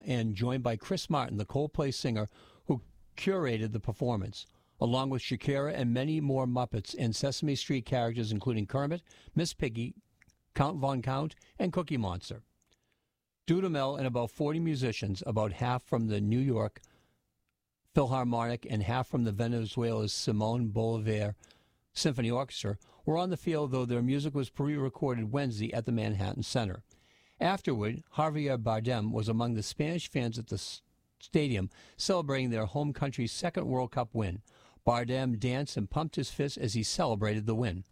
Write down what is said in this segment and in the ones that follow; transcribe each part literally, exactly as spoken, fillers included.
and joined by Chris Martin, the Coldplay singer, who curated the performance, along with Shakira and many more Muppets and Sesame Street characters, including Kermit, Miss Piggy, Count Von Count, and Cookie Monster. Dudamel and about forty musicians, about half from the New York Philharmonic and half from the Venezuela's Simon Bolivar Symphony Orchestra, were on the field, though their music was pre-recorded Wednesday at the Manhattan Center. Afterward, Javier Bardem was among the Spanish fans at the s- stadium celebrating their home country's second World Cup win. Bardem danced and pumped his fist as he celebrated the win.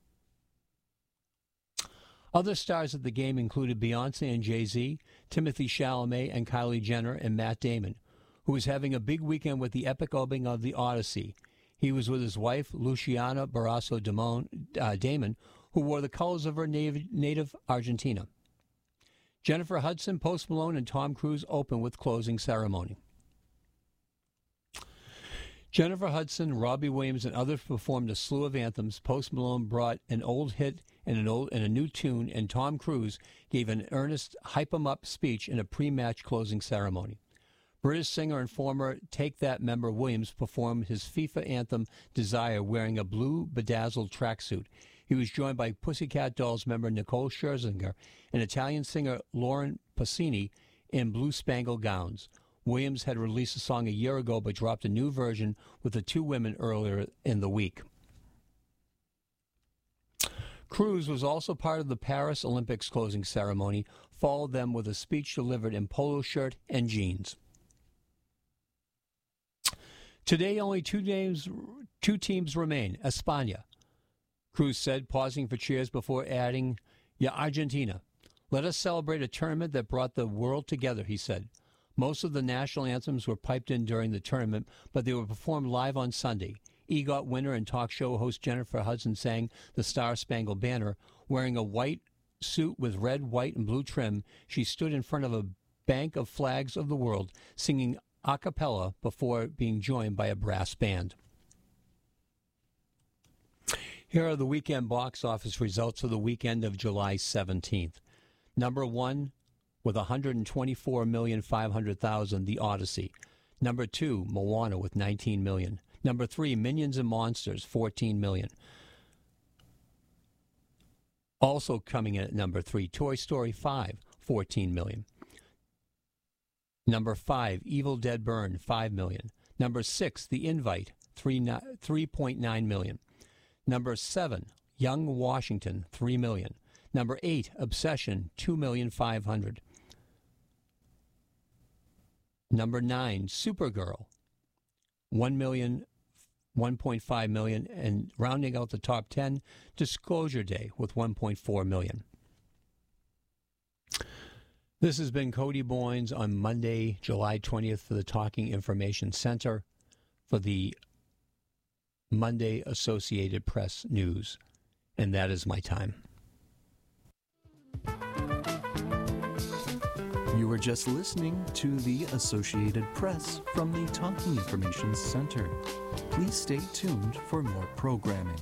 Other stars at the game included Beyoncé and Jay-Z, Timothée Chalamet and Kylie Jenner, and Matt Damon, who was having a big weekend with the epic opening of The Odyssey. He was with his wife, Luciana Barrasso Damon, uh, Damon, who wore the colors of her native, native Argentina. Jennifer Hudson, Post Malone, and Tom Cruise opened with closing ceremony. Jennifer Hudson, Robbie Williams, and others performed a slew of anthems. Post Malone brought an old hit and an old and a new tune, and Tom Cruise gave an earnest hype-em-up speech in a pre-match closing ceremony. British singer and former Take That member Williams performed his FIFA anthem Desire wearing a blue bedazzled tracksuit. He was joined by Pussycat Dolls member Nicole Scherzinger and Italian singer Lauren Pausini in blue-spangled gowns. Williams had released a song a year ago but dropped a new version with the two women earlier in the week. Cruise was also part of the Paris Olympics closing ceremony, followed them with a speech delivered in polo shirt and jeans. Today, only two names, two teams remain. España, Cruz said, pausing for cheers before adding, "Ya Argentina. Let us celebrate a tournament that brought the world together," he said. Most of the national anthems were piped in during the tournament, but they were performed live on Sunday. EGOT winner and talk show host Jennifer Hudson sang the Star-Spangled Banner. Wearing a white suit with red, white, and blue trim, she stood in front of a bank of flags of the world, singing a cappella before being joined by a brass band. Here are the weekend box office results for the weekend of July seventeenth. Number one, with one hundred twenty-four million five hundred thousand, The Odyssey. Number two, Moana with nineteen million. Number three, Minions and Monsters, fourteen million. Also coming in at number three, Toy Story five, fourteen million. Number five, Evil Dead Burn, five million. Number six, The Invite, three point nine million. Number seven, Young Washington, three million. Number eight, Obsession, two million five hundred. Number nine, Supergirl, one million, one point five million, and rounding out the top ten, Disclosure Day with one point four million. This has been Cody Boynes on Monday, July twentieth for the Talking Information Center for the Monday Associated Press News. And that is my time. You were just listening to the Associated Press from the Talking Information Center. Please stay tuned for more programming.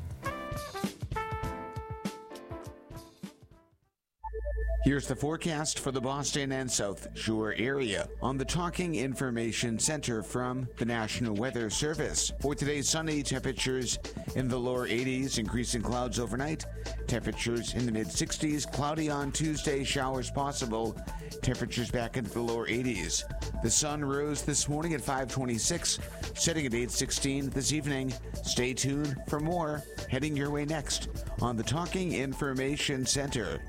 Here's the forecast for the Boston and South Shore area on the Talking Information Center from the National Weather Service. For today's sunny, temperatures in the lower eighties, increasing clouds overnight, temperatures in the mid-sixties, cloudy on Tuesday, showers possible, temperatures back into the lower eighties. The sun rose this morning at five twenty-six, setting at eight sixteen this evening. Stay tuned for more heading your way next on the Talking Information Center.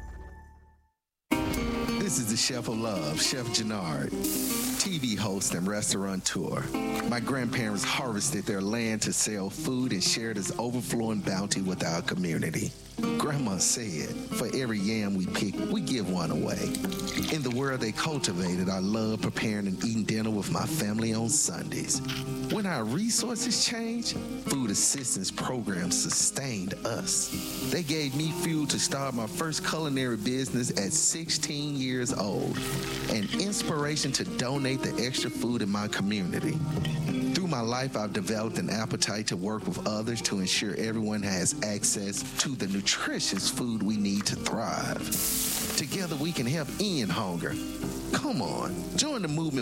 This is the Chef of Love, Chef Jannard, T V host and restaurateur. My grandparents harvested their land to sell food and share this overflowing bounty with our community. Grandma said, for every yam we pick, we give one away. In the world they cultivated, I love preparing and eating dinner with my family on Sundays. When our resources changed, food assistance programs sustained us. They gave me fuel to start my first culinary business at sixteen years old, and inspiration to donate the extra food in my community. Through my life, I've developed an appetite to work with others to ensure everyone has access to the nutritious food we need to thrive. Together, we can help end hunger. Come on, join the movement